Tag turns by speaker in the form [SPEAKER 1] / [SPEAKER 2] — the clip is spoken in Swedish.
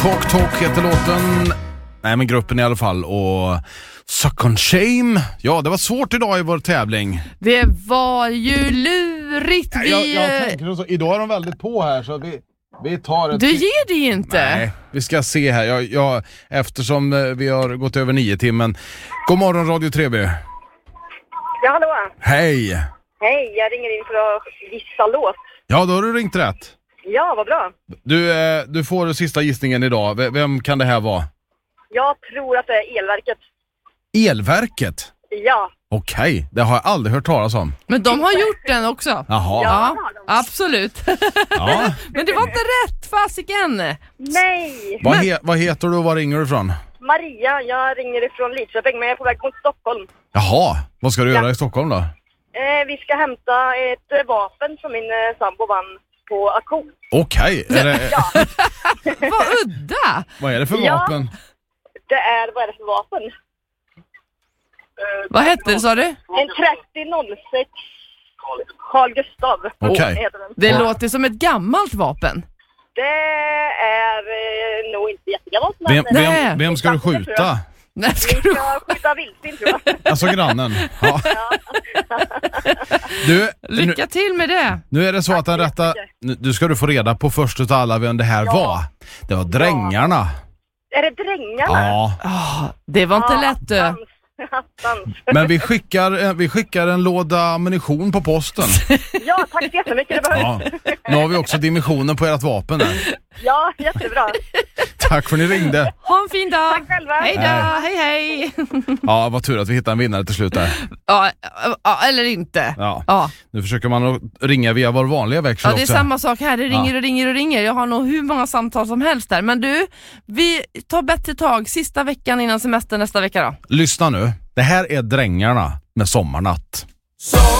[SPEAKER 1] Talk heter låten. Nej, men gruppen i alla fall. Och Suck on Shame. Ja, det var svårt idag i vår tävling.
[SPEAKER 2] Det var ju lurigt.
[SPEAKER 1] Jag tänker så. Idag är de väldigt på här, så vi tar ett...
[SPEAKER 2] Du ger det inte.
[SPEAKER 1] Nej, vi ska se här. Eftersom vi har gått över 9 timmen. God morgon, Radio 3B.
[SPEAKER 3] Ja, hallå.
[SPEAKER 1] Hej.
[SPEAKER 3] Hej, jag ringer in för att gissa låt.
[SPEAKER 1] Ja, då har du ringt rätt.
[SPEAKER 3] Ja, vad bra.
[SPEAKER 1] Du får den sista gissningen idag. Vem kan det här vara?
[SPEAKER 3] Jag tror att det är Elverket.
[SPEAKER 1] Elverket?
[SPEAKER 3] Ja.
[SPEAKER 1] Okej, det har jag aldrig hört talas om.
[SPEAKER 2] Men de har gjort den också.
[SPEAKER 1] Jaha.
[SPEAKER 2] Ja, absolut.
[SPEAKER 1] Ja.
[SPEAKER 2] Men det var inte rätt, fasiken.
[SPEAKER 3] Nej.
[SPEAKER 1] Vad heter du och var ringer du ifrån?
[SPEAKER 3] Maria, jag ringer ifrån Lidköping, men jag är på väg mot Stockholm.
[SPEAKER 1] Jaha, vad ska du göra i Stockholm då?
[SPEAKER 3] Vi ska hämta ett vapen som min sambo vann på auktion.
[SPEAKER 1] Okej,
[SPEAKER 3] Ja.
[SPEAKER 2] Vad udda.
[SPEAKER 1] vad är det för
[SPEAKER 3] Ja.
[SPEAKER 1] vapen?
[SPEAKER 3] Vad är det för vapen?
[SPEAKER 2] Vad hette det, sa du?
[SPEAKER 3] En 3006 Carl Gustav.
[SPEAKER 1] Okej.
[SPEAKER 3] Heter den.
[SPEAKER 2] Det låter som ett gammalt vapen.
[SPEAKER 3] Det är nog inte jättegammalt. Men
[SPEAKER 2] Nej.
[SPEAKER 1] Vem ska du skjuta?
[SPEAKER 2] Nej,
[SPEAKER 3] vi
[SPEAKER 2] ska du...
[SPEAKER 3] ska skjuta vildsvin, tror jag.
[SPEAKER 1] Alltså grannen. Ja. Du,
[SPEAKER 2] Lycka till med det.
[SPEAKER 1] nu är det så att den rätta... Nu ska du få reda på först utav alla vem det här var. Det var Drängarna.
[SPEAKER 3] Är det Drängarna?
[SPEAKER 1] Ja.
[SPEAKER 2] Det var inte lätt.
[SPEAKER 3] Attans.
[SPEAKER 1] Men vi skickar en låda ammunition på posten.
[SPEAKER 3] Ja, tack så jättemycket. Det behövs.
[SPEAKER 1] Ja. Nu har vi också dimensionen på ert vapen där.
[SPEAKER 3] Ja, jättebra.
[SPEAKER 1] Tack för att ni ringde.
[SPEAKER 2] Ha en fin dag.
[SPEAKER 3] Tack själva.
[SPEAKER 2] Hej då, hej.
[SPEAKER 1] Ja, vad tur att vi hittade en vinnare till slut där.
[SPEAKER 2] Ja, eller inte.
[SPEAKER 1] Ja. Nu försöker man att ringa via vår vanliga växel
[SPEAKER 2] Ja, det är
[SPEAKER 1] också.
[SPEAKER 2] samma sak här. Det ringer. Jag har nog hur många samtal som helst där. Men du, vi tar bättre tag sista veckan innan semester nästa vecka då.
[SPEAKER 1] Lyssna nu. Det här är Drängarna med Sommarnatt.